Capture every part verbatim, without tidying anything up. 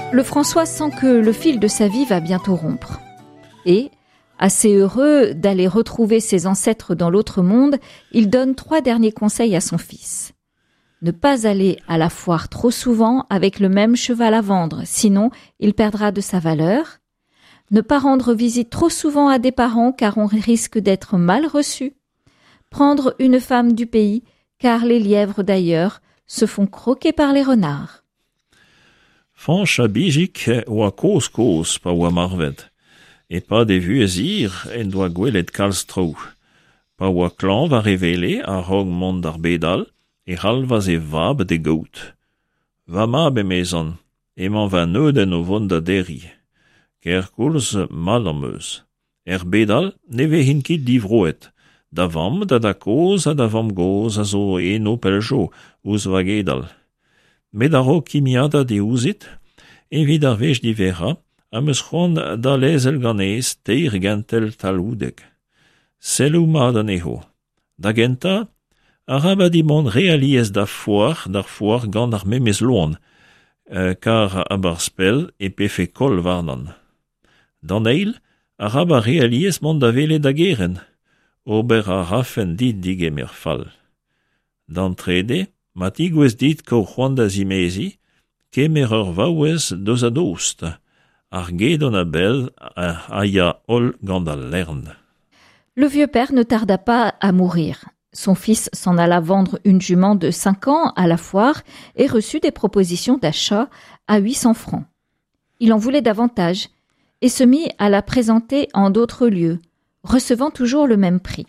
Le François sent que le fil de sa vie va bientôt rompre. Et, assez heureux d'aller retrouver ses ancêtres dans l'autre monde, il donne trois derniers conseils à son fils. Ne pas aller à la foire trop souvent avec le même cheval à vendre, sinon il perdra de sa valeur. Ne pas rendre visite trop souvent à des parents car on risque d'être mal reçu. Prendre une femme du pays car les lièvres d'ailleurs se font croquer par les renards. Fancha bijik oa koos-koos pa oa marvet, e pa de vuezir en doa gwelet kalstrou. Pa oa klan va revele a rog mont ar bedal, e halvaz e vab de gout. Va ma be mezon, emañ va neuden o vont da deri. Ker koulz mal am eus. Er bedal ne ve hin kit divroet, da vam da da koz a da vam goz a zo eno pel jo, ouz va gedal. Met a ro kimiada de ouzit, evit ar vez divera, am eus c'hoant da lezel ganez teir gentel taloudeg. Selou mat an eho. Da genta, araba dimon realiez da foar, d'ar foar gant ar memez loan, euh, kar a bar spel e pefe kol varnan. Dan eil, araba realiez mont da vele da geren, ober a rafen dit digemer fall. Dan trede, matigouez dit ko c'hoant da zimezi, kemer ur vaouez deus a doust, ar gedon a bel a, a ya ol gant a lern. Le vieux père ne tarda pas à mourir. Son fils s'en alla vendre une jument de cinq ans à la foire et reçut des propositions d'achat à huit cents francs. Il en voulait davantage et se mit à la présenter en d'autres lieux, recevant toujours le même prix.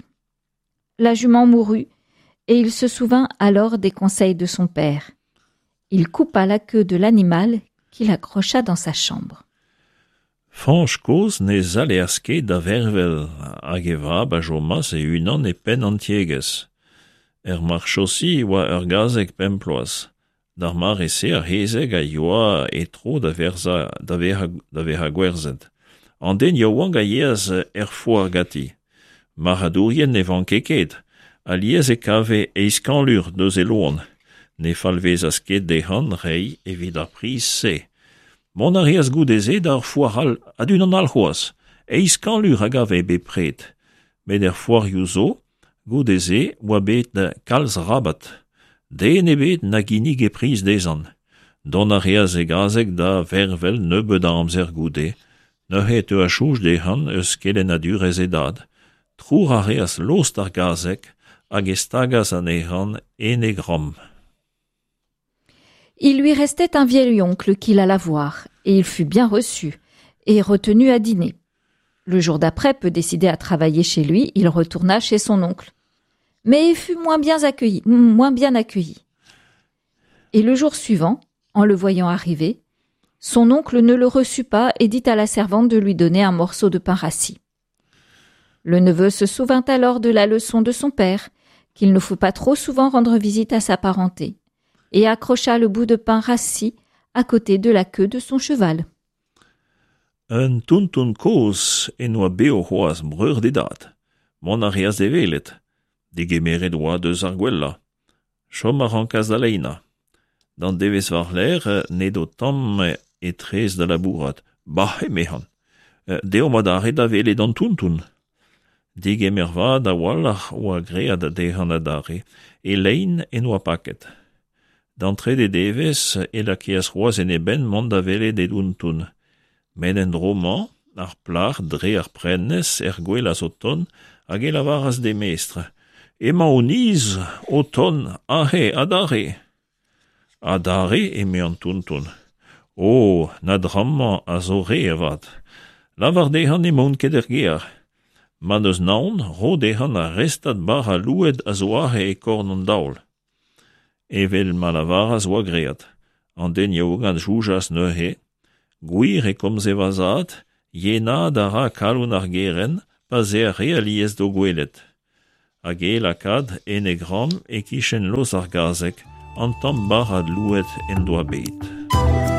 La jument mourut et il se souvint alors des conseils de son père. Il coupa la queue de l'animal qu'il accrocha dans sa chambre. Fanch koz ne zaleaske da vervel hag e vab a jomas e unan e pen antiegez. Er marchosi oa ur gazeg pemploaz. Dar mar ese ar hezeg a yoa e tro da verza da veha, da veha gwerzet. An den yaouan ga yez er foar gati. Mar a dourien ne van keket, a liez e kave eiskanlur deus e loan. Ne falvez asket de han rei evit ar priz se. Mon arias goudeze d'ar foaral adun an alc'hoaz, eis kanlur hag ave bepret. Met er foar youzo, goudeze oa bet kalz rabat. Den ebet na ginig e priz dezan. Don arias e gazeg da vervel neube da amzer goude, ne het eo a chouj de han eus kelen a durez edad. Trour arias lost ar gazeg, hag estagas an e han en e gram. Il lui restait un vieil oncle qu'il alla voir, et il fut bien reçu, et retenu à dîner. Le jour d'après, peu décidé à travailler chez lui, il retourna chez son oncle. Mais il fut moins bien accueilli, moins bien accueilli. Et le jour suivant, en le voyant arriver, son oncle ne le reçut pas et dit à la servante de lui donner un morceau de pain rassis. Le neveu se souvint alors de la leçon de son père, qu'il ne faut pas trop souvent rendre visite à sa parenté, et accrocha le bout de pain rassis à côté de la queue de son cheval. Un tuntun koz en oa beo c'hoaz breur d'edad. Mon arias de velet. De gemeret oa deus ar gwella. Chom ar rankaz da leina. Dan devez war l'air, ne do tamm e trez da labourat. Bah, e mehan. Deo ma da re da velet an tuntun. De gemer va da wallach oa gread de han adare, e lein en oa paket. D'entre de devez e la kias roaz en eben mont da vele de duntun. Men en roman, ar plar dre ar prennes er gwell a zoton hag e lavaras de mestre. Ema o niz, o ton, ahe, adare. Adare e me an tuntun. O, na dramman a zo re evat. Lavar de han e moun ket er ger. Man eus naon, ro de han a restat bar a loued a zo ahe e korn an daol. Evel malavaras oa great. An den yaougan joujas neuhe, gwir e komze vazat, yena dara kaloun ar geren, pa ze a realiez do gwelet. Hag e lakad en e gram e kichen los ar gazek, an tamm bar ad louet en doa bet.